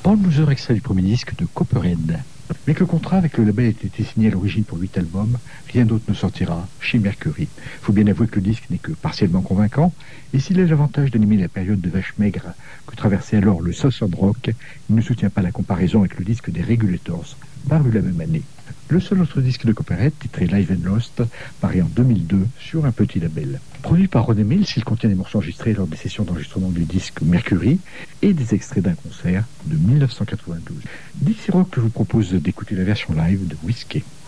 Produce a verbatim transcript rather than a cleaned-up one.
Paul Boozer, extrait du premier disque de Copperhead. Mais que le contrat avec le label ait été signé à l'origine pour huit albums, rien d'autre ne sortira chez Mercury. Il faut bien avouer que le disque n'est que partiellement convaincant, et s'il a l'avantage d'animer la période de vache maigre que traversait alors le Southern Rock, il ne soutient pas la comparaison avec le disque des Regulators, paru la même année. Le seul autre disque de Copperhead, titré Live and Lost, paru en deux mille deux sur un petit label. Produit par Ronnie Mills, il contient des morceaux enregistrés lors des sessions d'enregistrement du disque Mercury et des extraits d'un concert de mille neuf cent quatre-vingt-douze. Dixie Rock vous propose d'écouter la version live de Whiskey.